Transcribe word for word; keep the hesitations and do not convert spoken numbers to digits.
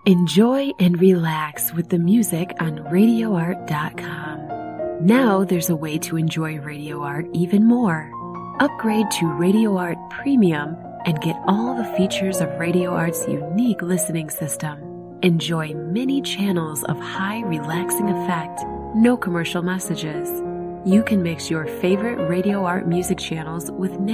Enjoy and relax with the music on radio art dot com. Now there's a way to enjoy Radio Art even more. Upgrade to Radio Art Premium and get all the features of Radio Art's unique listening system. Enjoy many channels of high relaxing effect, no commercial messages. You can mix your favorite Radio Art music channels with